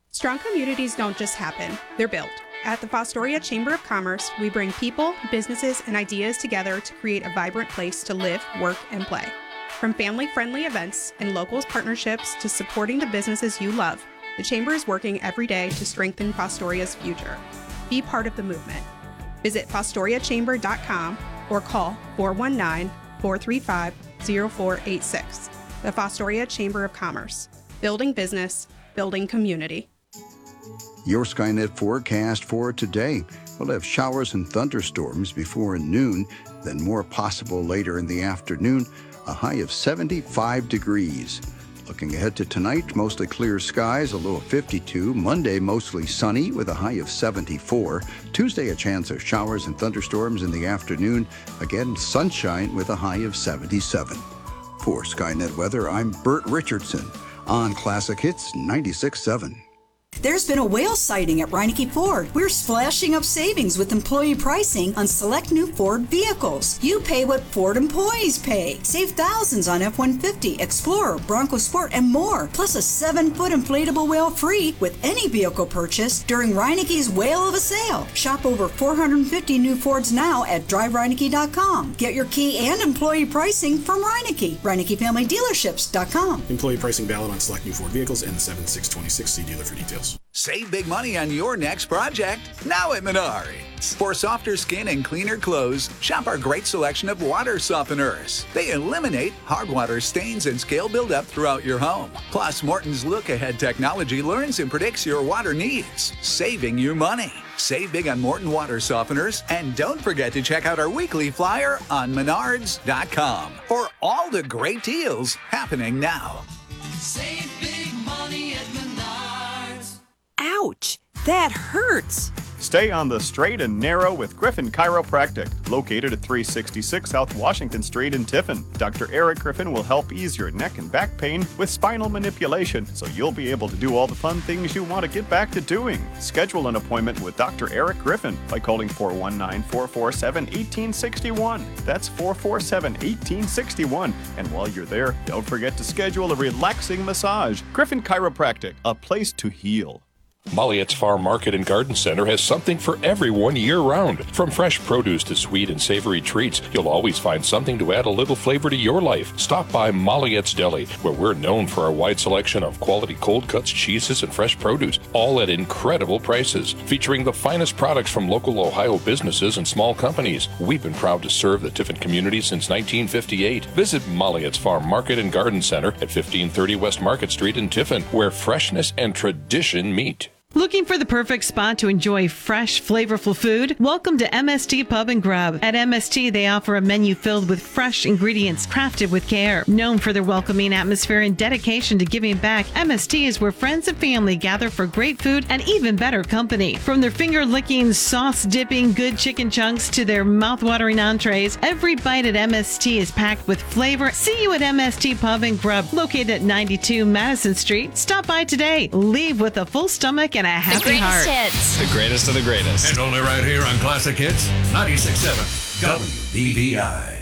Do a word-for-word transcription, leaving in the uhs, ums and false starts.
Strong communities don't just happen, they're built. At the Fostoria Chamber of Commerce, we bring people, businesses, and ideas together to create a vibrant place to live, work, and play. From family-friendly events and local partnerships to supporting the businesses you love, the Chamber is working every day to strengthen Fostoria's future. Be part of the movement. Visit fostoria chamber dot com or call four one nine, four three five, zero four eight six. The Fostoria Chamber of Commerce. Building business, building community. Your Skynet forecast for today. We'll have showers and thunderstorms before noon, then more possible later in the afternoon, a high of seventy-five degrees. Looking ahead to tonight, mostly clear skies, a low of fifty-two. Monday, mostly sunny with a high of seventy-four. Tuesday, a chance of showers and thunderstorms in the afternoon. Again, sunshine with a high of seventy-seven. For Skynet Weather, I'm Bert Richardson on Classic Hits ninety-six point seven. There's been a whale sighting at Reineke Ford. We're splashing up savings with employee pricing on select new Ford vehicles. You pay what Ford employees pay. Save thousands on F one fifty, Explorer, Bronco Sport, and more. Plus a seven-foot inflatable whale free with any vehicle purchase during Reineke's Whale of a Sale. Shop over four hundred fifty new Fords now at drive reineke dot com. Get your key and employee pricing from Reineke. Reineke Family Dealerships dot com. Employee pricing valid on select new Ford vehicles and seven six twenty-six. See dealer for details. Save big money on your next project now at Menards. For softer skin and cleaner clothes, shop our great selection of water softeners. They eliminate hard water stains and scale buildup throughout your home. Plus, Morton's look-ahead technology learns and predicts your water needs, saving you money. Save big on Morton water softeners, and don't forget to check out our weekly flyer on menards dot com for all the great deals happening now. Save big money at Menards. Ouch! That hurts! Stay on the straight and narrow with Griffin Chiropractic, located at three sixty-six South Washington Street in Tiffin. Doctor Eric Griffin will help ease your neck and back pain with spinal manipulation, so you'll be able to do all the fun things you want to get back to doing. Schedule an appointment with Doctor Eric Griffin by calling four one nine, four four seven, one eight six one. That's four four seven, one eight six one. And while you're there, don't forget to schedule a relaxing massage. Griffin Chiropractic, a place to heal. Molliette's Farm Market and Garden Center has something for everyone year-round. From fresh produce to sweet and savory treats, you'll always find something to add a little flavor to your life. Stop by Molliette's Deli, where we're known for our wide selection of quality cold cuts, cheeses, and fresh produce, all at incredible prices. Featuring the finest products from local Ohio businesses and small companies. We've been proud to serve the Tiffin community since nineteen fifty-eight. Visit Molliette's Farm Market and Garden Center at fifteen thirty West Market Street in Tiffin, where freshness and tradition meet. Looking for the perfect spot to enjoy fresh, flavorful food? Welcome to M S T Pub and Grub. At M S T, they offer a menu filled with fresh ingredients crafted with care. Known for their welcoming atmosphere and dedication to giving back, M S T is where friends and family gather for great food and even better company. From their finger-licking, sauce-dipping good chicken chunks to their mouth-watering entrees, every bite at M S T is packed with flavor. See you at M S T Pub and Grub, located at ninety-two Madison Street. Stop by today. Leave with a full stomach and a happy the greatest heart. Hits. The greatest of the greatest. And only right here on Classic Hits ninety-six point seven W B B I.